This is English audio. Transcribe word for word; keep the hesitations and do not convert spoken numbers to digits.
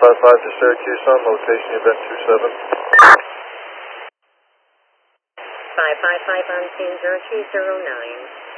five five to Syracuse on location event two seven. five five five on scene zero two zero nine.